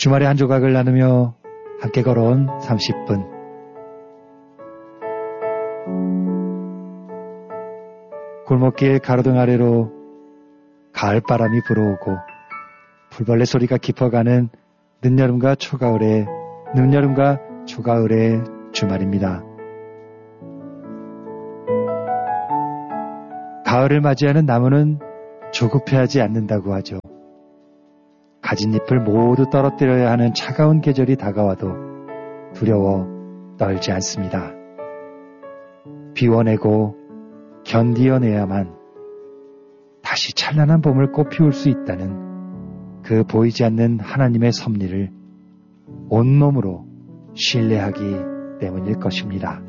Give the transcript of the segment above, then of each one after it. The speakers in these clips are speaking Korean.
주말에 한 조각을 나누며 함께 걸어온 30분. 골목길 가로등 아래로 가을바람이 불어오고 풀벌레 소리가 깊어가는 늦여름과 초가을의 주말입니다. 가을을 맞이하는 나무는 조급해하지 않는다고 하죠. 가진 잎을 모두 떨어뜨려야 하는 차가운 계절이 다가와도 두려워 떨지 않습니다. 비워내고 견디어내야만 다시 찬란한 봄을 꽃피울 수 있다는 그 보이지 않는 하나님의 섭리를 온몸으로 신뢰하기 때문일 것입니다.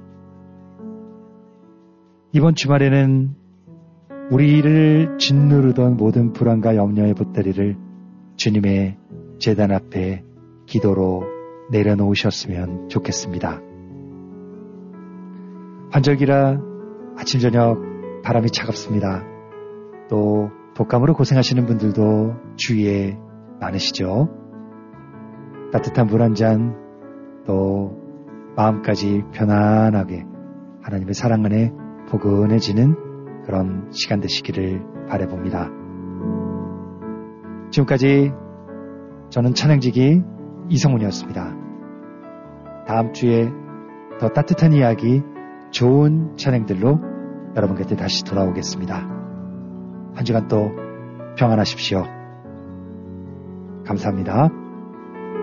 이번 주말에는 우리를 짓누르던 모든 불안과 염려의 보따리를 주님의 제단 앞에 기도로 내려놓으셨으면 좋겠습니다. 환절기라 아침 저녁 바람이 차갑습니다. 또 독감으로 고생하시는 분들도 주위에 많으시죠. 따뜻한 물 한 잔, 또 마음까지 편안하게 하나님의 사랑 안에 포근해지는 그런 시간 되시기를 바라봅니다. 지금까지 저는 찬양지기 이성훈이었습니다. 다음 주에 더 따뜻한 이야기, 좋은 찬양들로 여러분 곁에 다시 돌아오겠습니다. 한 주간 또 평안하십시오. 감사합니다.